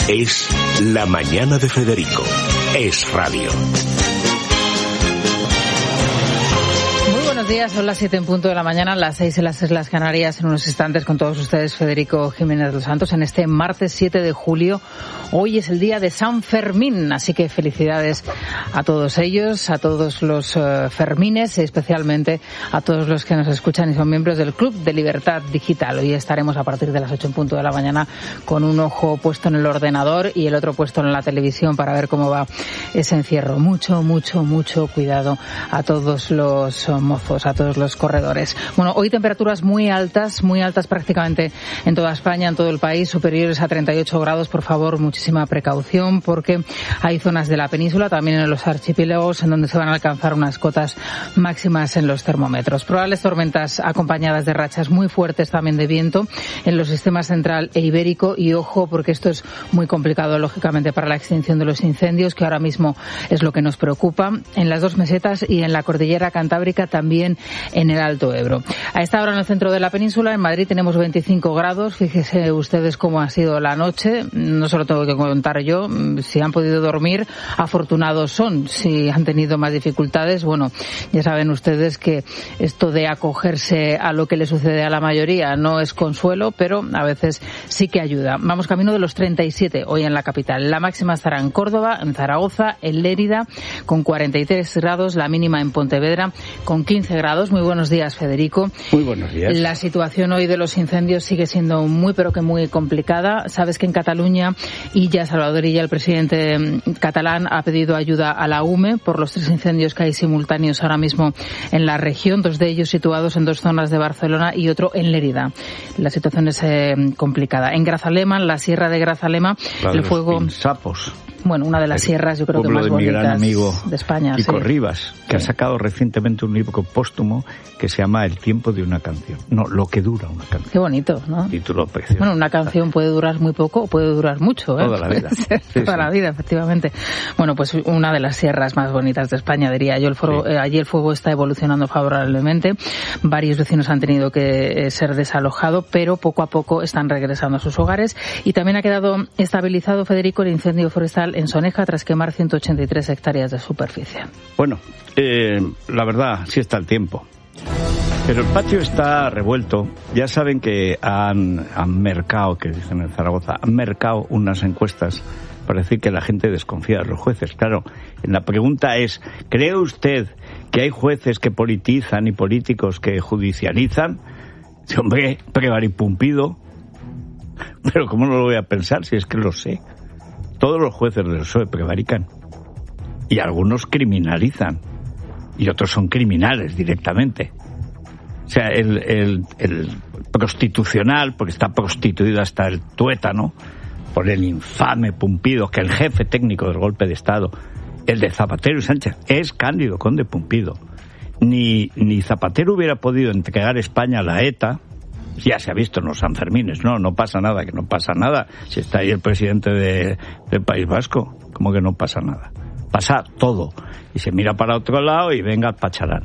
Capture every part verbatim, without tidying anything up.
Es La Mañana de Federico. Es radio. Buenos días, son las siete en punto de la mañana, las seis en las Islas Canarias. En unos instantes con todos ustedes, Federico Jiménez de los Santos, en este martes siete de julio. Hoy es el día de San Fermín, así que felicidades a todos ellos, a todos los uh, Fermines, especialmente a todos los que nos escuchan y son miembros del Club de Libertad Digital. Hoy estaremos a partir de las ocho en punto de la mañana con un ojo puesto en el ordenador y el otro puesto en la televisión para ver cómo va ese encierro. Mucho, mucho, mucho cuidado a todos los uh, mozos, a todos los corredores. Bueno, hoy temperaturas muy altas, muy altas prácticamente en toda España, en todo el país, superiores a treinta y ocho grados. Por favor, muchísima precaución porque hay zonas de la península, también en los archipiélagos, en donde se van a alcanzar unas cotas máximas en los termómetros. Probables tormentas acompañadas de rachas muy fuertes también de viento en los sistemas central e ibérico, y ojo porque esto es muy complicado lógicamente para la extinción de los incendios, que ahora mismo es lo que nos preocupa en las dos mesetas y en la cordillera cantábrica, también en el Alto Ebro. A esta hora en el centro de la península, en Madrid, tenemos veinticinco grados. Fíjense ustedes cómo ha sido la noche. No se lo tengo que contar yo. Si han podido dormir, afortunados son. Si han tenido más dificultades, bueno, ya saben ustedes que esto de acogerse a lo que le sucede a la mayoría no es consuelo, pero a veces sí que ayuda. Vamos camino de los treinta y siete hoy en la capital. La máxima estará en Córdoba, en Zaragoza, en Lérida, con cuarenta y tres grados, la mínima en Pontevedra, con quince grados. Muy buenos días, Federico. Muy buenos días. La situación hoy de los incendios sigue siendo muy, pero que muy complicada. Sabes que en Cataluña, Illa, Salvador Illa, el presidente catalán, ha pedido ayuda a la U M E por los tres incendios que hay simultáneos ahora mismo en la región, dos de ellos situados en dos zonas de Barcelona y otro en Lérida. La situación es eh, complicada. En Grazalema, en la sierra de Grazalema, Para el fuego... Sapos. Bueno, una de las sierras, yo creo que más de bonitas mi gran amigo de España. Kiko sí. Rivas, que sí. ha sacado recientemente un libro póstumo que se llama El tiempo de una canción. No, lo que dura una canción. Qué bonito, ¿no? Título precioso. Bueno, una canción puede durar muy poco o puede durar mucho, ¿eh? Toda la vida. Sí, Toda sí. la vida, efectivamente. Bueno, pues una de las sierras más bonitas de España, diría yo. El fuego, sí. eh, allí el fuego está evolucionando favorablemente. Varios vecinos han tenido que eh, ser desalojados, pero poco a poco están regresando a sus hogares. Y también ha quedado estabilizado, Federico, el incendio forestal en Soneja tras quemar ciento ochenta y tres hectáreas de superficie. Bueno, eh, la verdad, sí está el tiempo. Pero el patio está revuelto. Ya saben que han, han mercado, que dicen en Zaragoza, han mercado unas encuestas para decir que la gente desconfía de los jueces. Claro, la pregunta es, ¿cree usted que hay jueces que politizan y políticos que judicializan? Sí, hombre, prevaripumpido. Pero ¿cómo no lo voy a pensar si es que lo sé? Todos los jueces del P S O E prevarican. Y algunos criminalizan. Y otros son criminales directamente. O sea, el, el, el prostitucional, porque está prostituido hasta el tuétano, por el infame Pumpido, que el jefe técnico del golpe de Estado, el de Zapatero y Sánchez, es Cándido Conde Pumpido. Ni, ni Zapatero hubiera podido entregar España a la ETA. Ya se ha visto en los Sanfermines, no, no pasa nada, que no pasa nada. Si está ahí el presidente de, del País Vasco, como que no pasa nada. Pasa todo. Y se mira para otro lado y venga al pacharán.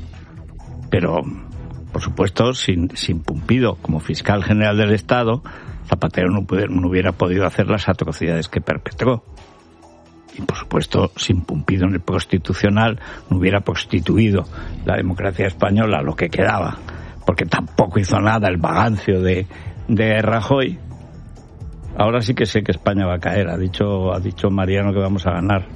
Pero, por supuesto, sin, sin Pumpido como fiscal general del Estado, Zapatero no, puede, no hubiera podido hacer las atrocidades que perpetró. Y, por supuesto, sin Pumpido en el Constitucional, no hubiera prostituido la democracia española, lo que quedaba. Porque tampoco hizo nada el vagancio de, de Rajoy. Ahora sí que sé que España va a caer. Ha dicho, ha dicho Mariano que vamos a ganar.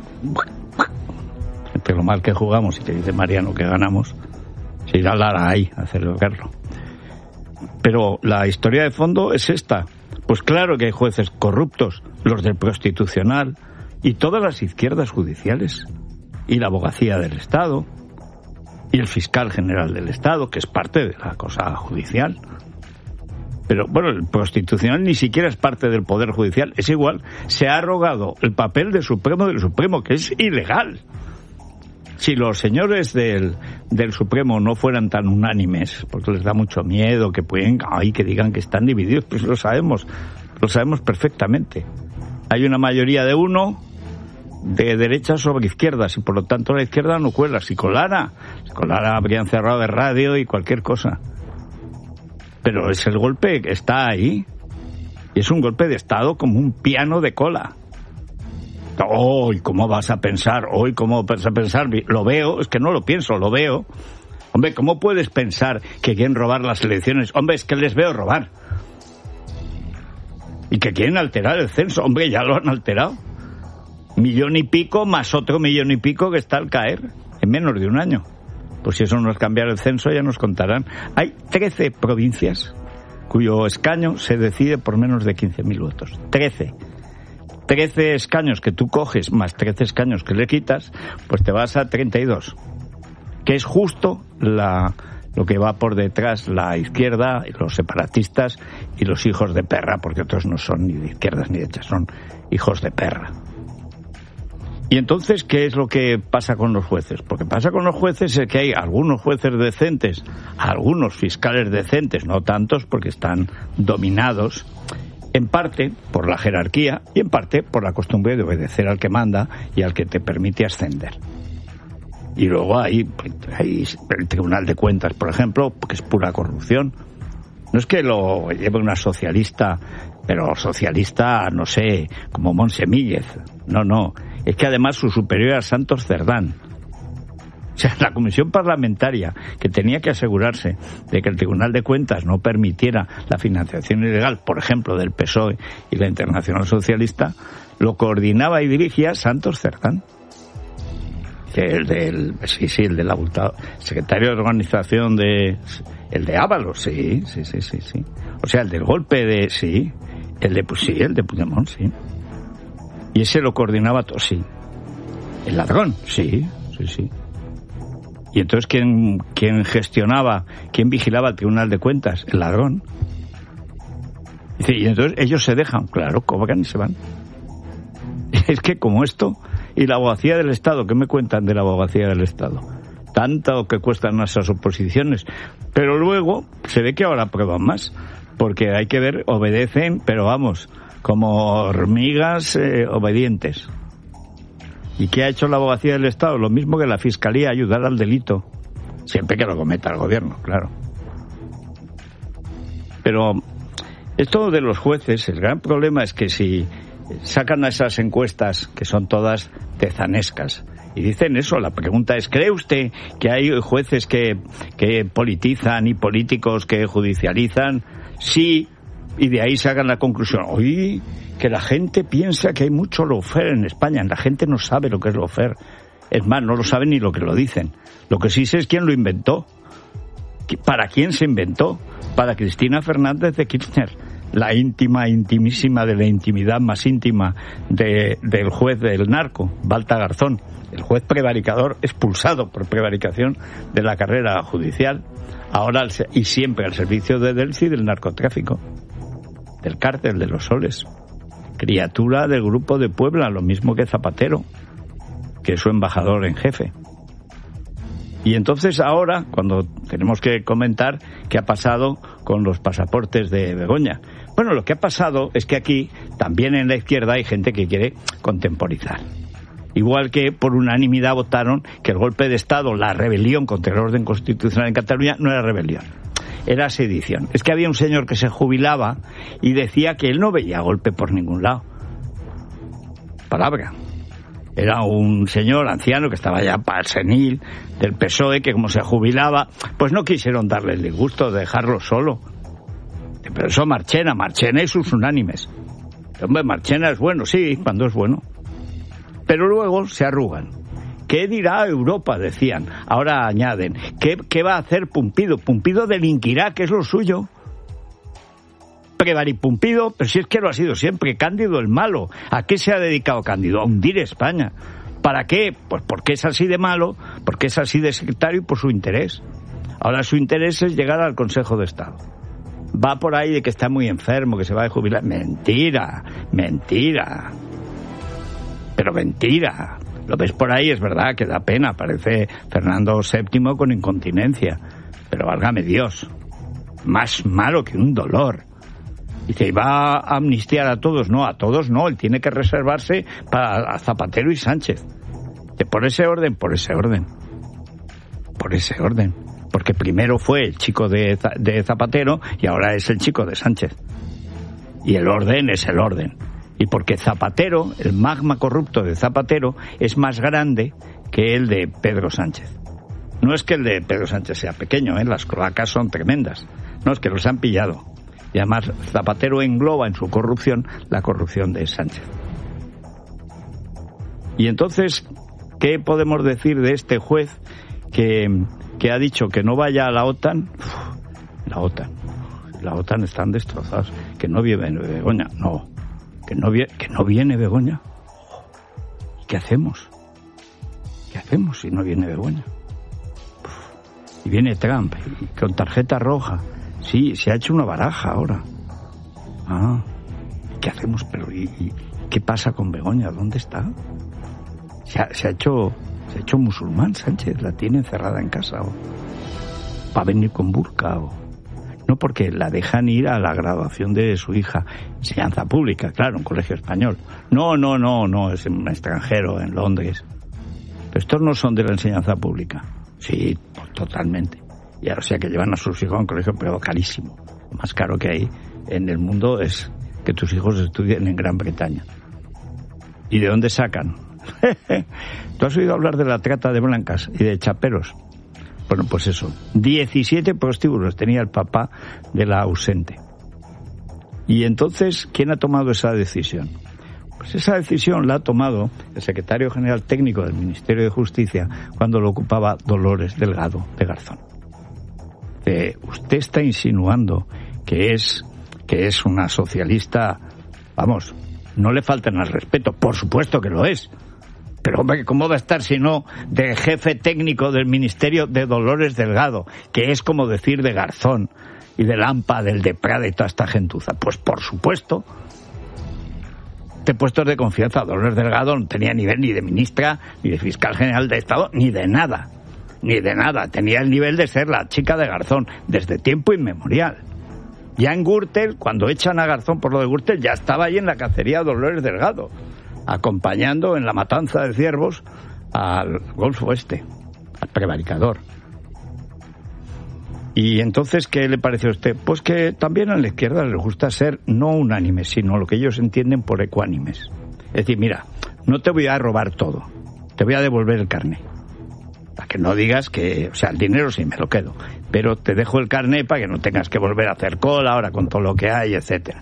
Entre lo mal que jugamos y que dice Mariano que ganamos, se irá Lara ahí a celebrarlo. Pero la historia de fondo es esta. Pues claro que hay jueces corruptos, los del Constitucional y todas las izquierdas judiciales y la abogacía del Estado y el fiscal general del Estado, que es parte de la cosa judicial. Pero, bueno, el Constitucional ni siquiera es parte del Poder Judicial. Es igual, se ha arrogado el papel de Supremo del Supremo, que es ilegal. Si los señores del, del Supremo no fueran tan unánimes, porque les da mucho miedo que pueden, ay, que digan que están divididos, pues lo sabemos, lo sabemos perfectamente. Hay una mayoría de uno, de derechas sobre izquierdas, y por lo tanto la izquierda no cuela. Si colara, si colara habrían cerrado de radio y cualquier cosa. Pero es el golpe que está ahí. Y es un golpe de Estado como un piano de cola. Hoy, ¿cómo vas a pensar? Hoy, ¿cómo vas a pensar? Lo veo, es que no lo pienso, lo veo. Hombre, ¿cómo puedes pensar que quieren robar las elecciones? Hombre, es que les veo robar. Y que quieren alterar el censo. Hombre, ya lo han alterado. Millón y pico más otro millón y pico que está al caer en menos de un año. Pues si eso no es cambiar el censo, ya nos contarán. Hay trece provincias cuyo escaño se decide por menos de quince mil votos. trece. trece escaños que tú coges más trece escaños que le quitas, pues te vas a treinta y dos. Que es justo la, lo que va por detrás la izquierda, los separatistas y los hijos de perra, porque otros no son ni de izquierdas ni de derechas, son hijos de perra. Y entonces, ¿qué es lo que pasa con los jueces? Porque pasa con los jueces es que hay algunos jueces decentes, algunos fiscales decentes, no tantos porque están dominados, en parte por la jerarquía y en parte por la costumbre de obedecer al que manda y al que te permite ascender. Y luego hay, hay el Tribunal de Cuentas, por ejemplo, que es pura corrupción. No es que lo lleve una socialista, pero socialista, no sé, como Monsemíllez. No, no. Es que además su superior es Santos Cerdán. O sea, la comisión parlamentaria, que tenía que asegurarse de que el Tribunal de Cuentas no permitiera la financiación ilegal, por ejemplo, del P S O E y la Internacional Socialista, lo coordinaba y dirigía Santos Cerdán. El del, sí, sí, el del abultado secretario de organización de... El de Ábalos, sí, sí, sí, sí, sí. O sea, el del golpe de... Sí, el de... Sí, el de Puigdemont, sí. Y ese lo coordinaba todo, sí. El ladrón, sí, sí, sí. Y entonces, ¿quién, quién gestionaba, quién vigilaba el Tribunal de Cuentas? El ladrón. Dice, y entonces ellos se dejan, claro, cobran y se van. Es que como esto... Y la abogacía del Estado, ¿qué me cuentan de la abogacía del Estado? Tanto que cuestan esas oposiciones. Pero luego se ve que ahora prueban más. Porque hay que ver, obedecen, pero vamos, como hormigas eh, obedientes. ¿Y qué ha hecho la abogacía del Estado? Lo mismo que la Fiscalía, ayudar al delito. Siempre que lo cometa el gobierno, claro. Pero esto de los jueces, el gran problema es que si sacan a esas encuestas, que son todas tezanescas, y dicen eso, la pregunta es, ¿cree usted que hay jueces que, que politizan y políticos que judicializan? Sí, y de ahí sacan la conclusión, oye, que la gente piensa que hay mucho lawfare en España, la gente no sabe lo que es lawfare, es más, no lo sabe ni lo que lo dicen, lo que sí sé es quién lo inventó, para quién se inventó, para Cristina Fernández de Kirchner, la íntima, intimísima de la intimidad más íntima de, del juez del narco, Balta Garzón, el juez prevaricador expulsado por prevaricación de la carrera judicial, ahora y siempre al servicio de Delcy del narcotráfico, del cártel de los Soles, criatura del Grupo de Puebla, lo mismo que Zapatero, que es su embajador en jefe. Y entonces ahora, cuando tenemos que comentar qué ha pasado con los pasaportes de Begoña. Bueno, lo que ha pasado es que aquí, también en la izquierda, hay gente que quiere contemporizar. Igual que por unanimidad votaron que el golpe de Estado, la rebelión contra el orden constitucional en Cataluña, no era rebelión, era sedición. Es que había un señor que se jubilaba y decía que él no veía golpe por ningún lado. Palabra. Era un señor anciano que estaba ya senil del P S O E, que como se jubilaba, pues no quisieron darle el disgusto de dejarlo solo. Pero eso Marchena, Marchena y sus unánimes. Hombre, Marchena es bueno, sí, cuando es bueno. Pero luego se arrugan. ¿Qué dirá Europa?, decían. Ahora añaden, ¿qué, qué va a hacer Pumpido? Pumpido delinquirá, que es lo suyo. Prevaripumpido, pero si es que lo ha sido siempre, Cándido el malo. ¿A qué se ha dedicado Cándido? A hundir España. ¿Para qué? Pues porque es así de malo, porque es así de sectario y por su interés. Ahora su interés es llegar al Consejo de Estado. Va por ahí de que está muy enfermo, que se va a jubilar. Mentira, mentira. Pero mentira. Lo ves por ahí, es verdad que da pena, parece Fernando séptimo con incontinencia. Pero válgame Dios, más malo que un dolor. Dice, ¿y va a amnistiar a todos? No, a todos no, él tiene que reservarse para Zapatero y Sánchez. De por ese orden, por ese orden. Por ese orden. Porque primero fue el chico de, de Zapatero y ahora es el chico de Sánchez. Y el orden es el orden. Y porque Zapatero, el magma corrupto de Zapatero, es más grande que el de Pedro Sánchez. No es que el de Pedro Sánchez sea pequeño, ¿eh? Las cloacas son tremendas. No, es que los han pillado. Y además Zapatero engloba en su corrupción la corrupción de Sánchez. Y entonces, ¿qué podemos decir de este juez que, que ha dicho que no vaya a la OTAN? Uf, la OTAN. La OTAN están destrozados. Que no viene Begoña. No. Que no, viene, que no viene Begoña. ¿Y qué hacemos? ¿Qué hacemos si no viene Begoña? Uf. Y viene Trump y con tarjeta roja. Sí, se ha hecho una baraja ahora. Ah, ¿qué hacemos? Pero ¿y, y qué pasa con Begoña? ¿Dónde está? Se ha, se ha hecho se ha hecho musulmán Sánchez, la tiene encerrada en casa o va a venir con burka o no, porque la dejan ir a la graduación de su hija, enseñanza pública, claro, un colegio español. No, no, no, no, es un extranjero en Londres. Pero estos no son de la enseñanza pública. Sí, pues, totalmente. Y ahora, o sea, que llevan a sus hijos a un colegio, pero carísimo. Lo más caro que hay en el mundo es que tus hijos estudien en Gran Bretaña. ¿Y de dónde sacan? ¿Tú has oído hablar de la trata de blancas y de chaperos? Bueno, pues eso. diecisiete prostíbulos tenía el papá de la ausente. Y entonces, ¿quién ha tomado esa decisión? Pues esa decisión la ha tomado el secretario general técnico del Ministerio de Justicia cuando lo ocupaba Dolores Delgado de Garzón. Eh, usted está insinuando que es que es una socialista, vamos, no le faltan al respeto, por supuesto que lo es, pero hombre, ¿cómo va a estar si no de jefe técnico del Ministerio de Dolores Delgado, que es como decir de Garzón y de Lampa, del de Prada y toda esta gentuza? Pues por supuesto. De puestos de confianza, Dolores Delgado no tenía nivel ni de ministra, ni de fiscal general de Estado, ni de nada. Ni de nada, tenía el nivel de ser la chica de Garzón, desde tiempo inmemorial. Ya en Gürtel, cuando echan a Garzón por lo de Gürtel, ya estaba ahí en la cacería Dolores Delgado, acompañando en la matanza de ciervos al Golfo Este, al prevaricador. Y entonces, ¿qué le parece a usted? Pues que también a la izquierda les gusta ser no unánimes, sino lo que ellos entienden por ecuánimes. Es decir, mira, no te voy a robar todo, te voy a devolver el carné. Para que no digas que, o sea, el dinero sí me lo quedo, pero te dejo el carné para que no tengas que volver a hacer cola ahora con todo lo que hay, etcétera.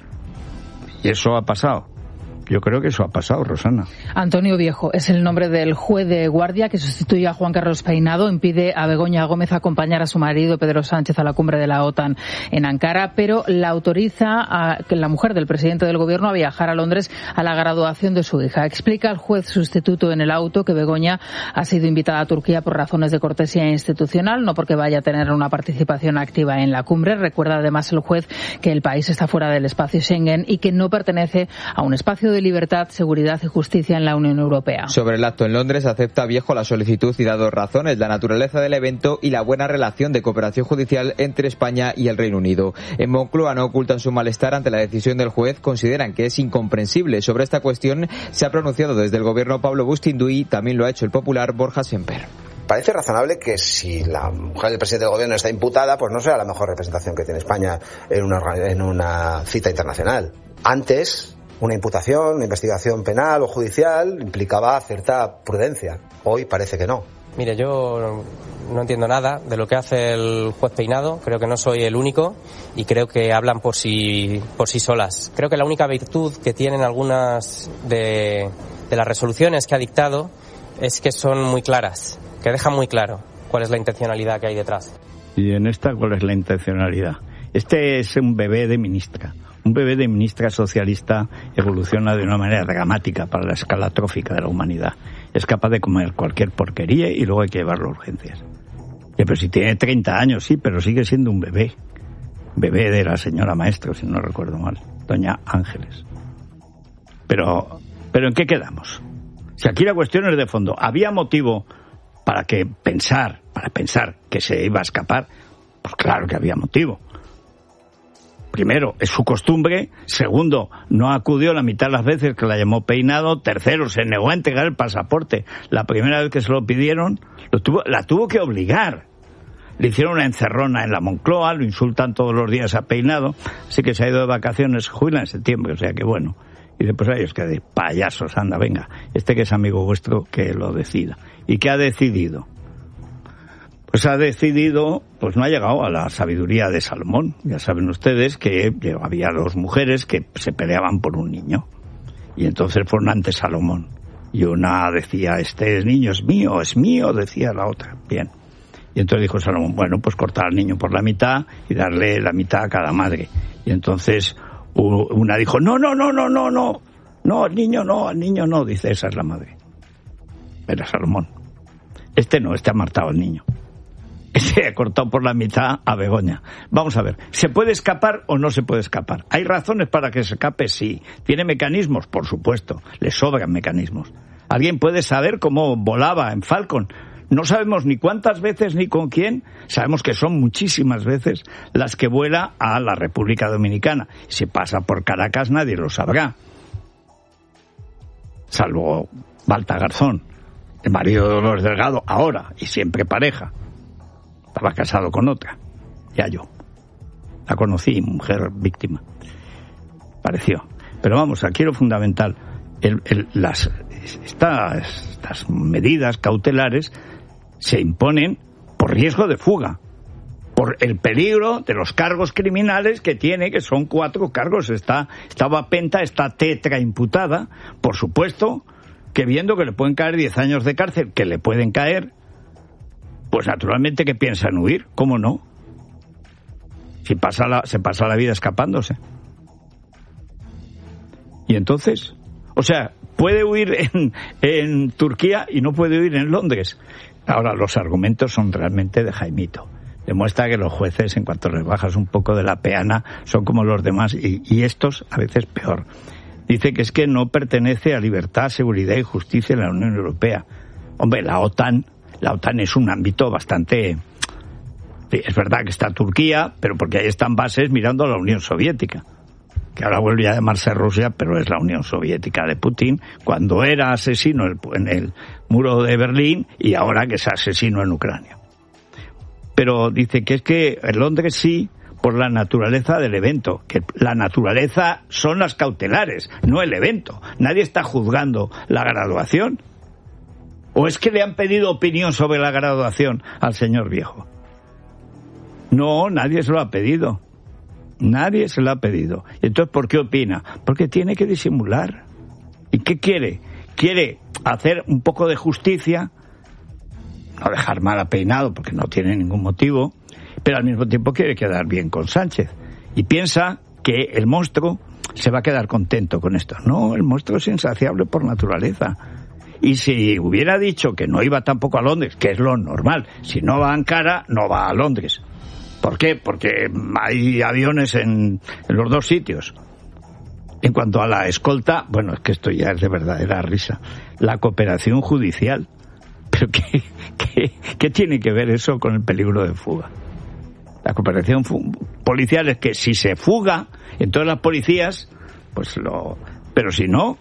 Y eso ha pasado. Yo creo que eso ha pasado, Rosana. Antonio Viejo es el nombre del juez de guardia que sustituye a Juan Carlos Peinado. Impide a Begoña Gómez acompañar a su marido Pedro Sánchez a la cumbre de la OTAN en Ankara, pero la autoriza a que la mujer del presidente del gobierno a viajar a Londres a la graduación de su hija. Explica el juez sustituto en el auto que Begoña ha sido invitada a Turquía por razones de cortesía institucional, no porque vaya a tener una participación activa en la cumbre. Recuerda además el juez que el país está fuera del espacio Schengen y que no pertenece a un espacio de libertad, seguridad y justicia en la Unión Europea. Sobre el acto en Londres, acepta Viejo la solicitud y da dos razones: la naturaleza del evento y la buena relación de cooperación judicial entre España y el Reino Unido. En Moncloa no ocultan su malestar ante la decisión del juez, consideran que es incomprensible. Sobre esta cuestión se ha pronunciado desde el gobierno Pablo Bustinduy, también lo ha hecho el popular Borja Semper. Parece razonable que si la mujer del presidente del gobierno está imputada, pues no sea la mejor representación que tiene España en una, en una cita internacional. Antes, una imputación, una investigación penal o judicial implicaba cierta prudencia. Hoy parece que no. Mire, yo no entiendo nada de lo que hace el juez Peinado. Creo que no soy el único y creo que hablan por sí, por sí solas. Creo que la única virtud que tienen algunas de, de las resoluciones que ha dictado es que son muy claras, que dejan muy claro cuál es la intencionalidad que hay detrás. ¿Y en esta cuál es la intencionalidad? Este es un bebé de ministra. Un bebé de ministra socialista evoluciona de una manera dramática para la escala trófica de la humanidad. Es capaz de comer cualquier porquería y luego hay que llevarlo a urgencias. Ya, pero si tiene treinta años, sí, pero sigue siendo un bebé. Bebé de la señora Maestro, si no recuerdo mal. Doña Ángeles. Pero, ¿pero ¿en qué quedamos? Si aquí la cuestión es de fondo. ¿Había motivo para que pensar, para pensar que se iba a escapar? Pues claro que había motivo. Primero, es su costumbre. Segundo, no acudió la mitad de las veces que la llamó Peinado. Tercero, se negó a entregar el pasaporte. La primera vez que se lo pidieron, lo tuvo, la tuvo que obligar. le hicieron una encerrona en la Moncloa, lo insultan todos los días a Peinado, así que se ha ido de vacaciones, jubila en septiembre, o sea que bueno. Y después a ellos que de payasos, anda, venga, este que es amigo vuestro, que lo decida. ¿Y qué ha decidido? Pues ha decidido, pues no ha llegado a la sabiduría de Salomón. Ya saben ustedes que había dos mujeres que se peleaban por un niño. Y entonces fueron ante Salomón. Y una decía, este niño es mío, es mío, decía la otra. Bien. Y entonces dijo Salomón, bueno, pues cortar al niño por la mitad y darle la mitad a cada madre. Y entonces una dijo, no, no, no, no, no, no, no, al niño no, al niño no, dice, esa es la madre. Era Salomón. Este no, este ha matado al niño. Se ha cortado por la mitad a Begoña. Vamos a ver, ¿se puede escapar o no se puede escapar? ¿Hay razones para que se escape? Sí. ¿Tiene mecanismos? Por supuesto. Le sobran mecanismos. ¿Alguien puede saber cómo volaba en Falcon? No sabemos ni cuántas veces ni con quién. Sabemos que son muchísimas veces las que vuela a la República Dominicana. Si pasa por Caracas nadie lo sabrá. Salvo Balta Garzón, el marido de Dolores Delgado, ahora y siempre pareja. Estaba casado con otra, ya yo. La conocí, mujer víctima. Pareció. Pero vamos, aquí lo fundamental, el, el, las, estas, estas medidas cautelares se imponen por riesgo de fuga, por el peligro de los cargos criminales que tiene, que son cuatro cargos. Está, está Bapenta, está tetra imputada, por supuesto, que viendo que le pueden caer diez años de cárcel, que le pueden caer, pues naturalmente que piensan huir, ¿cómo no? Si pasa la, se pasa la vida escapándose. Y entonces, o sea, puede huir en, en Turquía y no puede huir en Londres. Ahora, los argumentos son realmente de Jaimito. Demuestra que los jueces, en cuanto les bajas un poco de la peana, son como los demás, y, y estos a veces peor. Dice que es que no pertenece a libertad, seguridad y justicia en la Unión Europea. Hombre, la OTAN... La OTAN es un ámbito bastante... Es verdad que está Turquía, pero porque ahí están bases mirando a la Unión Soviética, que ahora vuelve a llamarse Rusia, pero es la Unión Soviética de Putin, cuando era asesino en el muro de Berlín y ahora que es asesino en Ucrania. Pero dice que es que en Londres sí, por la naturaleza del evento, que la naturaleza son las cautelares, no el evento. Nadie está juzgando la graduación. ¿O es que le han pedido opinión sobre la graduación al señor viejo? No, nadie se lo ha pedido. Nadie se lo ha pedido. Entonces, ¿por qué opina? Porque tiene que disimular. ¿Y qué quiere? Quiere hacer un poco de justicia, no dejar mal a Peinado, porque no tiene ningún motivo, pero al mismo tiempo quiere quedar bien con Sánchez. Y piensa que el monstruo se va a quedar contento con esto. No, el monstruo es insaciable por naturaleza. Y si hubiera dicho que no iba tampoco a Londres, que es lo normal, si no va a Ankara, no va a Londres. ¿Por qué? Porque hay aviones en, en los dos sitios. En cuanto a la escolta, bueno, es que esto ya es de verdadera risa. La cooperación judicial. ¿Pero qué, qué, qué tiene que ver eso con el peligro de fuga? La cooperación fu- policial es que si se fuga, entonces las policías, pues lo... Pero si no...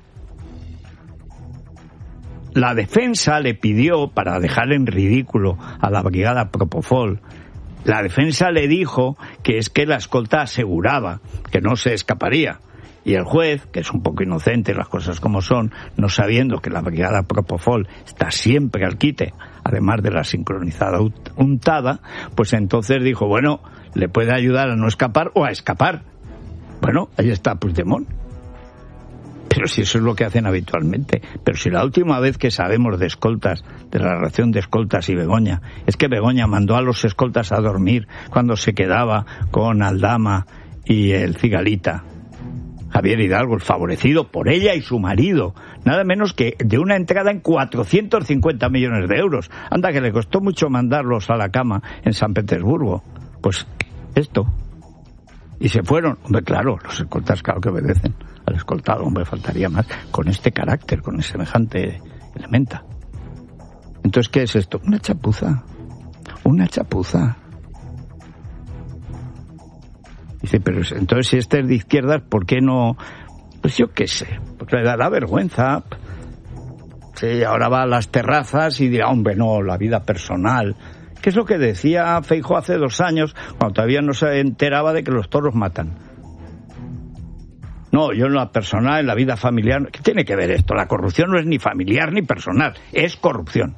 La defensa le pidió, para dejar en ridículo a la brigada Propofol, la defensa le dijo que es que la escolta aseguraba que no se escaparía. Y el juez, que es un poco inocente, las cosas como son, no sabiendo que la brigada Propofol está siempre al quite, además de la sincronizada untada, pues entonces dijo, bueno, le puede ayudar a no escapar o a escapar. Bueno, ahí está Puigdemont. Pero si eso es lo que hacen habitualmente. Pero si la última vez que sabemos de escoltas, de la relación de escoltas y Begoña, es que Begoña mandó a los escoltas a dormir cuando se quedaba con Aldama y el Cigalita. Javier Hidalgo, el favorecido por ella y su marido, nada menos que de una entrada en cuatrocientos cincuenta millones de euros. Anda, que le costó mucho mandarlos a la cama en San Petersburgo. Pues esto. Y se fueron. Hombre, claro, los escoltas claro que obedecen al escoltado, hombre, faltaría más, con este carácter, con semejante elementa. Entonces, ¿qué es esto? Una chapuza. Una chapuza. Dice, pero entonces si este es de izquierdas, ¿por qué no? Pues yo qué sé, porque le dará vergüenza. Sí, ahora va a las terrazas y dirá, hombre, no, la vida personal. ¿Qué es lo que decía Feijóo hace dos años, cuando todavía no se enteraba de que los toros matan? No, yo en la personal, en la vida familiar... ¿Qué tiene que ver esto? La corrupción no es ni familiar ni personal, es corrupción.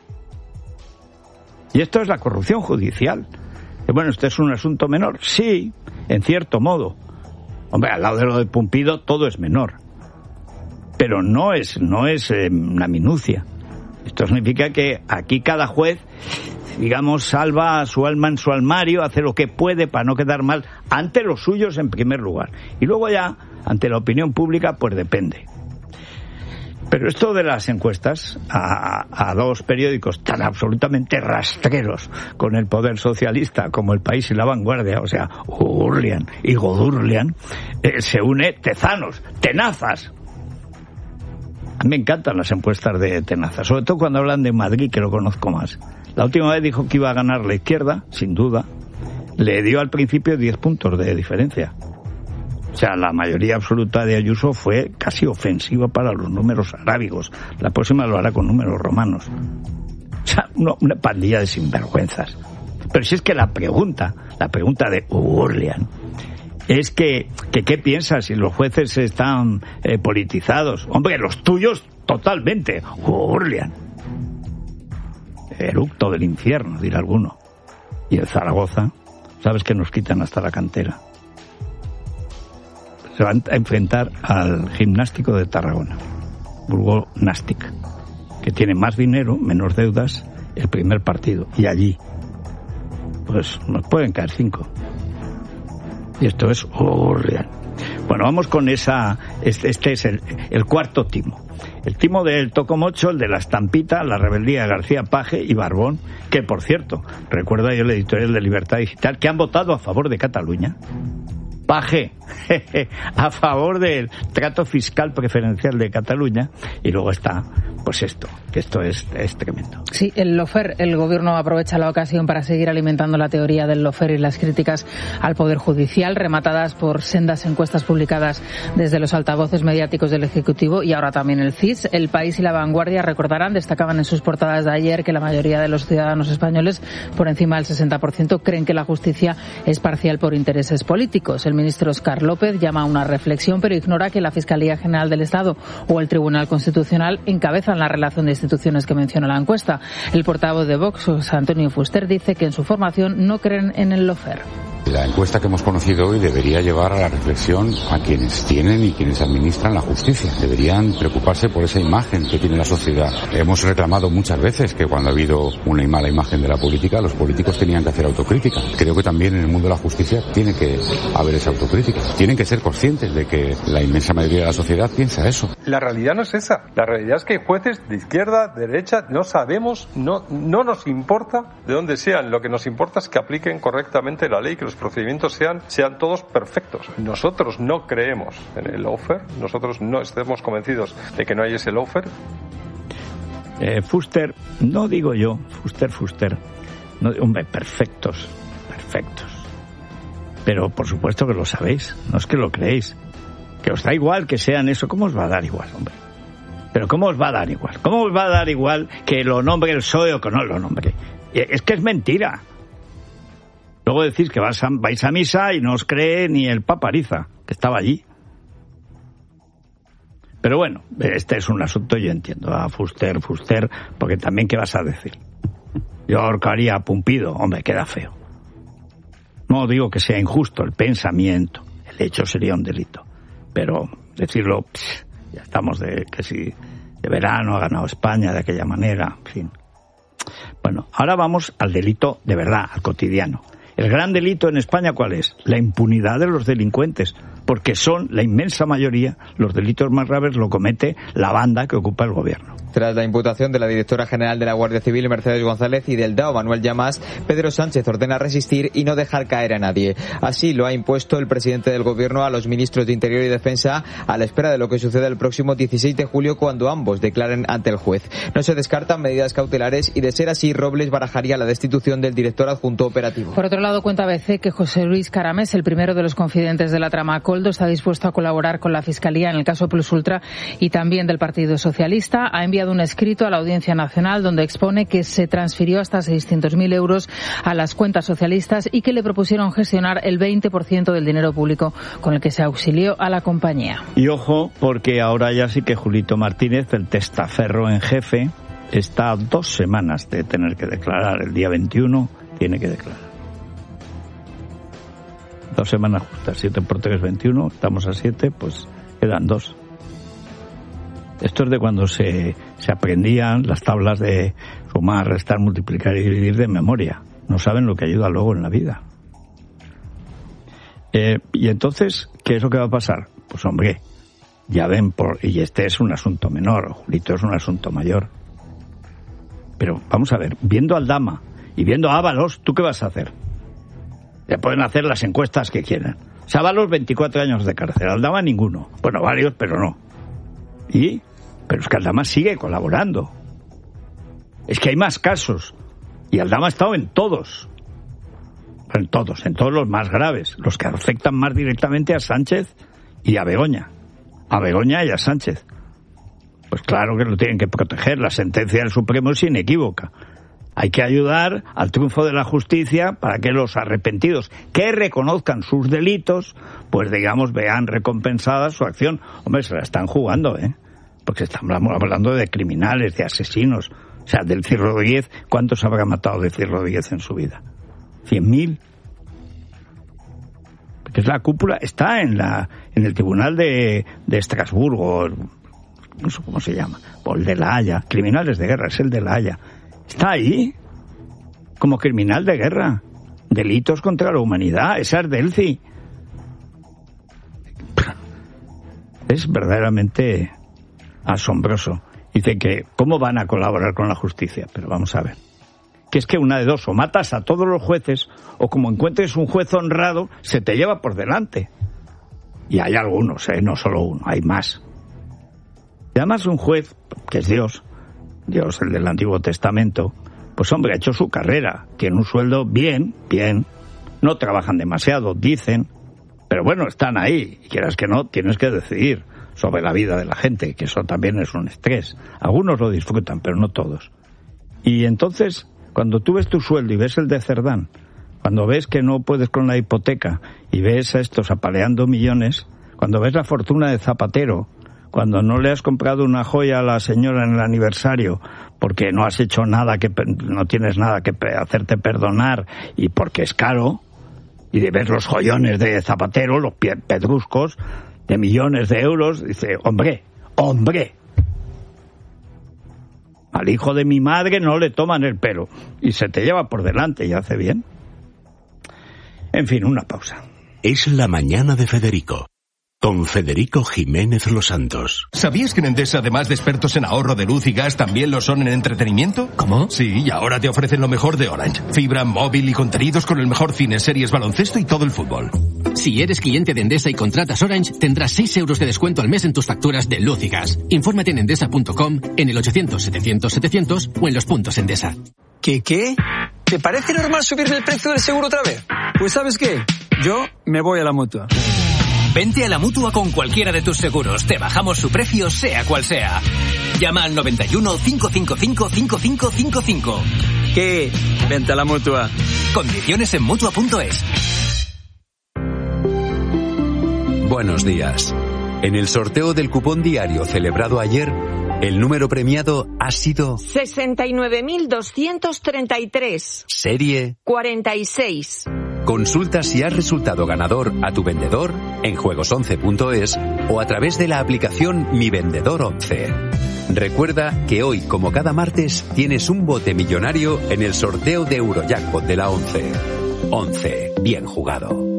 Y esto es la corrupción judicial. Y bueno, ¿esto es un asunto menor? Sí, en cierto modo. Hombre, al lado de lo de Pumpido todo es menor. Pero no es, no es eh, una minucia. Esto significa que aquí cada juez, digamos, salva a su alma en su armario, hace lo que puede para no quedar mal ante los suyos en primer lugar. Y luego ya, ante la opinión pública, pues depende. Pero esto de las encuestas a, a dos periódicos tan absolutamente rastreros con el poder socialista como El País y La Vanguardia, o sea, Urlian y Godurlian, eh, se une Tezanos, Tenazas. A mí me encantan las encuestas de Tenazas, sobre todo cuando hablan de Madrid, que lo conozco más. La última vez dijo que iba a ganar la izquierda, sin duda. Le dio al principio diez puntos de diferencia. O sea, la mayoría absoluta de Ayuso fue casi ofensiva para los números arábigos. La próxima lo hará con números romanos. O sea, una, una pandilla de sinvergüenzas. Pero si es que la pregunta, la pregunta de Urlian, es que, que ¿qué piensas si los jueces están eh, politizados? Hombre, los tuyos totalmente. Urlian. Eructo del infierno, dirá alguno. Y el Zaragoza, sabes que nos quitan hasta la cantera. Se van a enfrentar al Gimnástico de Tarragona, Burgos Nastic, que tiene más dinero, menos deudas, el primer partido. Y allí, pues nos pueden caer cinco. Y esto es horrible. Bueno, vamos con esa... Este, este es el, el cuarto timo. El timo del Tocomocho, el de la estampita, la rebeldía de García Paje y Barbón, que, por cierto, recuerda yo el editorial de Libertad Digital, que han votado a favor de Cataluña. Paje, a favor del trato fiscal preferencial de Cataluña, y luego está, pues esto, que esto es, es tremendo. Sí, el lofer, el gobierno aprovecha la ocasión para seguir alimentando la teoría del lofer y las críticas al Poder Judicial, rematadas por sendas encuestas publicadas desde los altavoces mediáticos del Ejecutivo y ahora también el C I S. El País y La Vanguardia, recordarán, destacaban en sus portadas de ayer que la mayoría de los ciudadanos españoles, por encima del sesenta por ciento, creen que la justicia es parcial por intereses políticos. El ministro Óscar López llama a una reflexión, pero ignora que la Fiscalía General del Estado o el Tribunal Constitucional encabezan la relación de instituciones que menciona la encuesta. El portavoz de Vox, José Antonio Fuster, dice que en su formación no creen en el lofer. La encuesta que hemos conocido hoy debería llevar a la reflexión a quienes tienen y quienes administran la justicia. Deberían preocuparse por esa imagen que tiene la sociedad. Hemos reclamado muchas veces que cuando ha habido una mala imagen de la política, los políticos tenían que hacer autocrítica. Creo que también en el mundo de la justicia tiene que haber esa autocrítica. Tienen que ser conscientes de que la inmensa mayoría de la sociedad piensa eso. La realidad no es esa. La realidad es que hay jueces de izquierda, de derecha, no sabemos, no, no nos importa de dónde sean. Lo que nos importa es que apliquen correctamente la ley, que los procedimientos sean, sean todos perfectos. Nosotros no creemos en el lawfare, nosotros no estamos convencidos de que no hay ese lawfare. Eh, Fuster, no digo yo, Fuster, Fuster, no, hombre, perfectos, perfectos. Pero por supuesto que lo sabéis, no es que lo creéis. Que os da igual que sean eso, ¿cómo os va a dar igual, hombre? Pero ¿cómo os va a dar igual? ¿Cómo os va a dar igual que lo nombre el P S O E o que no lo nombre? Es que es mentira. Luego decís que vais a, vais a misa y no os cree ni el Papa Ariza, que estaba allí. Pero bueno, este es un asunto, yo entiendo, a Fuster, Fuster, porque también, ¿qué vas a decir? Yo ahorcaría a Pumpido, hombre, queda feo. No digo que sea injusto el pensamiento, el hecho sería un delito. Pero decirlo, pss, ya estamos de que si de verano ha ganado España de aquella manera, en fin. Bueno, ahora vamos al delito de verdad, al cotidiano. El gran delito en España, ¿cuál es? La impunidad de los delincuentes, porque son la inmensa mayoría, los delitos más graves lo comete la banda que ocupa el gobierno. Tras la imputación de la directora general de la Guardia Civil, Mercedes González, y del D A O, Manuel Llamas, Pedro Sánchez ordena resistir y no dejar caer a nadie. Así lo ha impuesto el presidente del gobierno a los ministros de Interior y Defensa a la espera de lo que suceda el próximo dieciséis de julio, cuando ambos declaren ante el juez. No se descartan medidas cautelares y, de ser así, Robles barajaría la destitución del director adjunto operativo. Por otro lado, cuenta A B C que José Luis Caramés, el primero de los confidentes de la trama Coldo, Koldo está dispuesto a colaborar con la Fiscalía en el caso Plus Ultra y también del Partido Socialista. Ha enviado un escrito a la Audiencia Nacional donde expone que se transfirió hasta seiscientos mil euros a las cuentas socialistas y que le propusieron gestionar el veinte por ciento del dinero público con el que se auxilió a la compañía. Y ojo, porque ahora ya sí que Julito Martínez, el testaferro en jefe, está a dos semanas de tener que declarar. El día veintiuno tiene que declarar. Dos semanas justas, siete por tres, veintiuno, estamos a siete, pues quedan dos. Esto es de cuando se, se aprendían las tablas de sumar, restar, multiplicar y dividir de memoria. No saben lo que ayuda luego en la vida. Eh, y entonces, ¿qué es lo que va a pasar? Pues hombre, ya ven, por, y este es un asunto menor, Julito es un asunto mayor. Pero vamos a ver, viendo a Aldama y viendo a Ábalos, ¿tú qué vas a hacer? Ya pueden hacer las encuestas que quieran. O sea, Ábalos veinticuatro años de cárcel, Aldama ninguno. Bueno, varios, pero no. ¿Y? Pero es que Aldama sigue colaborando. Es que hay más casos. Y Aldama ha estado en todos. En todos, en todos los más graves. Los que afectan más directamente a Sánchez y a Begoña. A Begoña y a Sánchez. Pues claro que lo tienen que proteger. La sentencia del Supremo es inequívoca. Hay que ayudar al triunfo de la justicia para que los arrepentidos que reconozcan sus delitos, pues digamos, vean recompensada su acción. Hombre, se la están jugando, ¿eh? Porque estamos hablando de criminales, de asesinos. O sea, del Cid Rodríguez, ¿cuántos habrá matado de Cid Rodríguez en su vida? ¿Cien mil? Porque es la cúpula, está en la en el tribunal de, de Estrasburgo, no sé cómo se llama, o el de La Haya, criminales de guerra, es el de La Haya. Está ahí, como criminal de guerra, delitos contra la humanidad, es Ardelci. Es verdaderamente asombroso. Dice que, ¿cómo van a colaborar con la justicia? Pero vamos a ver. Que es que una de dos, o matas a todos los jueces, o como encuentres un juez honrado, se te lleva por delante. Y hay algunos, ¿eh? No solo uno, hay más. Y además un juez, que es Dios, Dios, el del Antiguo Testamento, pues hombre, ha hecho su carrera, tiene un sueldo bien, bien, no trabajan demasiado, dicen, pero bueno, están ahí, y quieras que no, tienes que decidir sobre la vida de la gente, que eso también es un estrés. Algunos lo disfrutan, pero no todos. Y entonces, cuando tú ves tu sueldo y ves el de Cerdán, cuando ves que no puedes con la hipoteca y ves a estos apaleando millones, cuando ves la fortuna de Zapatero, cuando no le has comprado una joya a la señora en el aniversario porque no has hecho nada, que no tienes nada que hacerte perdonar y porque es caro, y de ver los joyones de Zapatero, los pedruscos de millones de euros, dice, hombre, hombre, al hijo de mi madre no le toman el pelo y se te lleva por delante y hace bien. En fin, una pausa. Es la mañana de Federico. Con Federico Jiménez Los Santos. ¿Sabías que en Endesa, además de expertos en ahorro de luz y gas, también lo son en entretenimiento? ¿Cómo? Sí, y ahora te ofrecen lo mejor de Orange. Fibra, móvil y contenidos con el mejor cine, series, baloncesto y todo el fútbol. Si eres cliente de Endesa y contratas Orange, tendrás seis euros de descuento al mes en tus facturas de luz y gas. Infórmate en endesa punto com, en el ochocientos setecientos setecientos o en los puntos Endesa. ¿Qué, qué? ¿Te parece normal subirme el precio del seguro otra vez? Pues ¿sabes qué? Yo me voy a la Mutua. Vente a la Mutua con cualquiera de tus seguros. Te bajamos su precio, sea cual sea. Llama al noventa y uno, cinco cinco cinco, cinco cinco cinco cinco. ¿Qué? Vente a la Mutua. Condiciones en Mutua punto es. Buenos días. En el sorteo del cupón diario celebrado ayer, el número premiado ha sido sesenta y nueve mil doscientos treinta y tres. Serie cuarenta y seis. Consulta si has resultado ganador a tu vendedor en juegos once punto es o a través de la aplicación Mi Vendedor once. Recuerda que hoy, como cada martes, tienes un bote millonario en el sorteo de Eurojackpot de la once. once. Bien jugado.